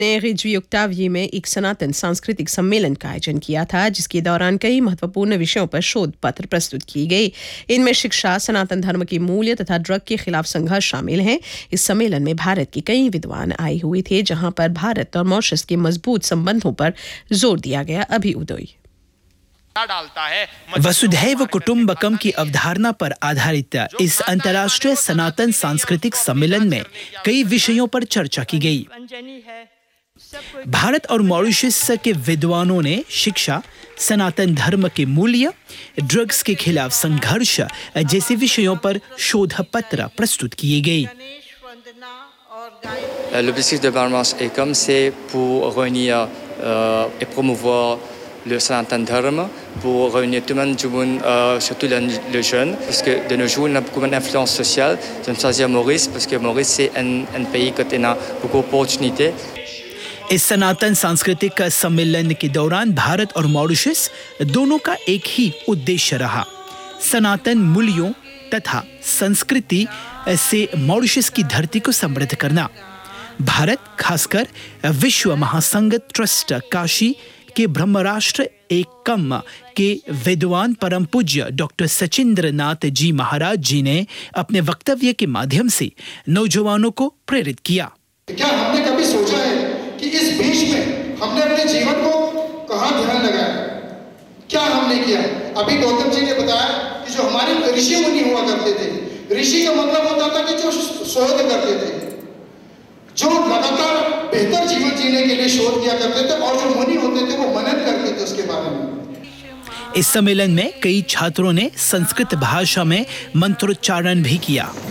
ने रिज्वी ओक्टाविये में एक सनातन सांस्कृतिक सम्मेलन का आयोजन किया था, जिसके दौरान कई महत्वपूर्ण विषयों पर शोध पत्र प्रस्तुत किए गए। इनमें शिक्षा, सनातन धर्म के मूल्य तथा ड्रग के खिलाफ संघर्ष शामिल हैं। इस सम्मेलन में भारत के कई विद्वान आए हुए थे, जहां पर भारत और मॉरिशस के मजबूत संबंधों पर जोर दिया गया। अभी उदय वसुधैव कुटुंबकम की अवधारणा पर आधारित इस अंतर्राष्ट्रीय सनातन सांस्कृतिक सम्मेलन में कई विषयों पर चर्चा की गई। भारत और मॉरिशस के विद्वानों ने शिक्षा, सनातन धर्म के मूल्य, ड्रग्स के खिलाफ संघर्ष जैसे विषयों पर शोध पत्र प्रस्तुत किए गए। L'objectif de Barmas Ecom, c'est pour réunir et promouvoir le Sanatan Dharma, pour réunir tout le monde, surtout les jeunes, parce que de nos jours, on a beaucoup d'influence sociale. J'aime choisir Maurice, parce que Maurice, c'est un pays qui a beaucoup d'opportunités. इस सनातन सांस्कृतिक सम्मेलन के दौरान भारत और Mauritius दोनों का एक ही उद्देश्य रहा, सनातन मूल्यों तथा संस्कृति से मॉरिशस की धरती को समृद्ध करना। भारत खासकर विश्व महासंघ ट्रस्ट काशी के ब्रह्मराष्ट्र एकम के विद्वान परम पूज्य डॉक्टर सचिंद्र नाथ जी महाराज जी ने अपने वक्तव्य के माध्यम से नौजवानों को प्रेरित किया। क्या हमने कभी सोचा है कि इस बीच में हमने अपने जीवन को कहाँ ध्यान लगाया? क्या हमने किया? अभी गौतम जी ने बताया कि जो हमारे ऋषि मुनि हुआ करते थे, ऋषि का मतलब होता था कि जो शोध करते थे, जो लगातार बेहतर जीवन जीने के लिए शोध किया करते थे, और जो मुनि होते थे वो मनन करते थे उसके बारे में। इस सम्मेलन में कई छात्रों ने संस्कृत भाषा में मंत्रोच्चारण भी किया।